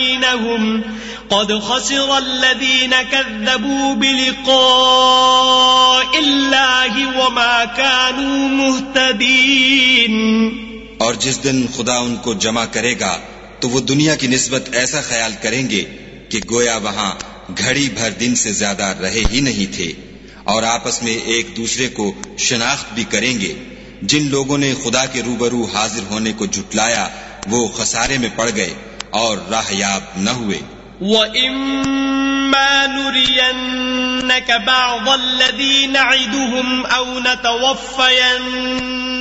بينهم قد خسر الذين كذبوا بلقاء الله وما كانوا مهتدين। और जिस दिन खुदा उनको जमा करेगा तो वो दुनिया की निस्बत ऐसा ख्याल करेंगे कि गोया वहां घड़ी भर दिन से ज्यादा रहे ही नहीं थे, और आपस में एक दूसरे को शनाख्त भी करेंगे। जिन लोगों ने खुदा के रूबरू हाजिर होने को झुटलाया वो खसारे में पड़ गए और राहयाब न हुए। وَإِمَّا نُرِيَنَّكَ بَعْضَ الَّذِي نَعِدُهُمْ أَوْ نَتَوَفَّيَنَّكَ